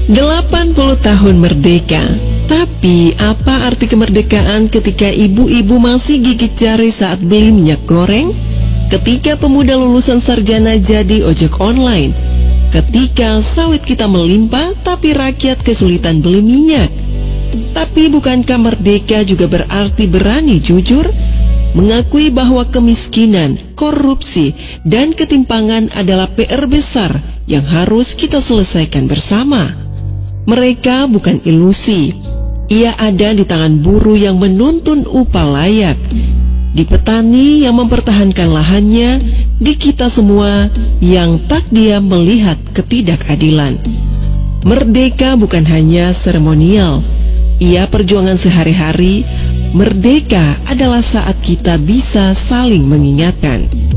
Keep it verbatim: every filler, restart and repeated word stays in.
delapan puluh tahun merdeka. Tapi apa arti kemerdekaan ketika ibu-ibu masih gigit jari saat beli minyak goreng? Ketika pemuda lulusan sarjana jadi ojek online? Ketika sawit kita melimpah tapi rakyat kesulitan beli minyak? Tapi bukankah merdeka juga berarti berani jujur? Mengakui bahwa kemiskinan, korupsi, dan ketimpangan adalah P R besar yang harus kita selesaikan bersama. Mereka bukan ilusi. Ia ada di tangan buruh yang menuntun upah layak, di petani yang mempertahankan lahannya, di kita semua yang tak diam melihat ketidakadilan. Merdeka bukan hanya seremonial, ia perjuangan sehari-hari. Merdeka adalah saat kita bisa saling mengingatkan.